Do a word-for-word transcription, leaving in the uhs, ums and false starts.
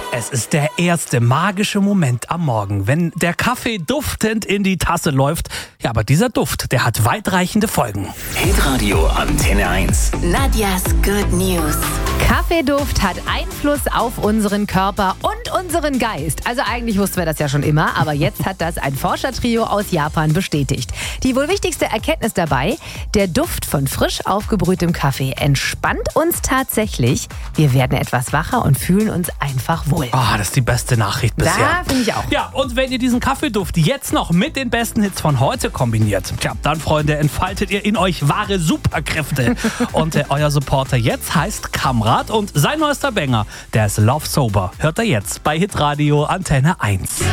Es ist der erste magische Moment am Morgen, wenn der Kaffee duftend in die Tasse läuft. Ja, aber dieser Duft, der hat weitreichende Folgen. Hitradio Antenne eins. Nadias Good News. Kaffeeduft hat Einfluss auf unseren Körper und unseren Geist. Also eigentlich wussten wir das ja schon immer, aber jetzt hat das ein Forschertrio aus Japan bestätigt. Die wohl wichtigste Erkenntnis dabei: Der Duft von frisch aufgebrühtem Kaffee entspannt uns tatsächlich. Wir werden etwas wacher und fühlen uns einfach wohl. Ah, das ist die beste Nachricht bisher. Da finde ich auch. Ja, und wenn ihr diesen Kaffeeduft jetzt noch mit den besten Hits von heute kombiniert, tja, dann, Freunde, entfaltet ihr in euch wahre Superkräfte. Und äh, euer Supporter jetzt heißt Kamrat und sein neuester Banger, der ist Love Sober. Hört er jetzt bei Hitradio Antenne eins.